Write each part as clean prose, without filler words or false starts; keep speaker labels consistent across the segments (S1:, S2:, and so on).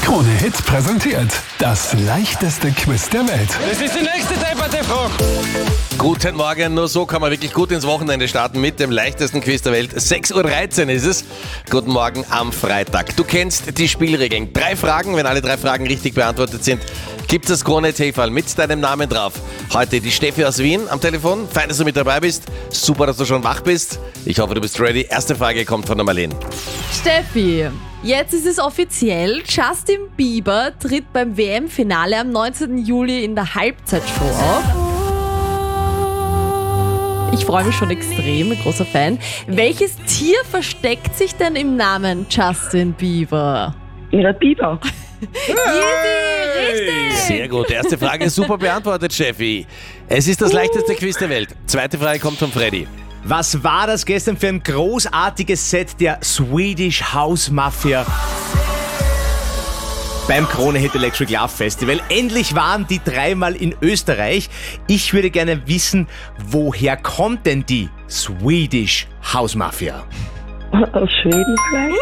S1: Krone Hit präsentiert das leichteste Quiz der Welt.
S2: Das ist die nächste depperte Frage.
S3: Guten Morgen, nur so kann man wirklich gut ins Wochenende starten mit dem leichtesten Quiz der Welt. 6.13 Uhr ist es. Guten Morgen am Freitag. Du kennst die Spielregeln. 3 Fragen, wenn alle 3 Fragen richtig beantwortet sind, gibt es das Krone-T-Fall mit deinem Namen drauf. Heute die Steffi aus Wien am Telefon. Fein, dass du mit dabei bist. Super, dass du schon wach bist. Ich hoffe, du bist ready. Erste Frage kommt von der Marlene.
S4: Steffi, jetzt ist es offiziell. Justin Bieber tritt beim WM-Finale am 19. Juli in der Halbzeitshow auf. Ich freue mich schon extrem, ein großer Fan. Welches Tier versteckt sich denn im Namen Justin Bieber?
S5: Ja, Biber.
S4: Easy, richtig!
S3: Sehr gut. Erste Frage super beantwortet, Steffi. Es ist das leichteste Quiz der Welt. Zweite Frage kommt von Freddy.
S6: Was war das gestern für ein großartiges Set der Swedish House Mafia beim Krone Hit Electric Love Festival? Endlich waren die 3-mal in Österreich. Ich würde gerne wissen, woher kommt denn die Swedish House Mafia?
S5: Aus Schweden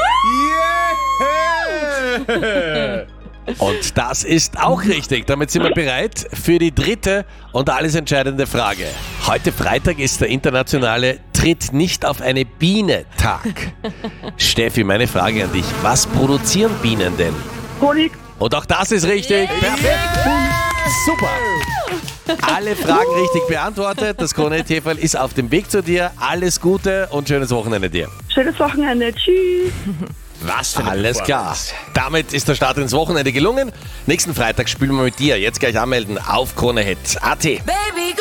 S5: vielleicht?
S6: Yeah!
S3: Und das ist auch richtig. Damit sind wir bereit für die dritte und alles entscheidende Frage. Heute Freitag ist der internationale Tritt nicht auf eine Biene-Tag. Steffi, meine Frage an dich. Was produzieren Bienen denn?
S5: Honig.
S3: Und auch das ist richtig. Perfekt. Super. Alle Fragen richtig beantwortet. Das Krone-T-Fall ist auf dem Weg zu dir. Alles Gute und schönes Wochenende dir.
S5: Schönes Wochenende. Tschüss.
S6: Was für eine
S3: Alles klar.
S6: Performance.
S3: Damit ist der Start ins Wochenende gelungen. Nächsten Freitag spielen wir mit dir. Jetzt gleich anmelden auf KroneHit.at.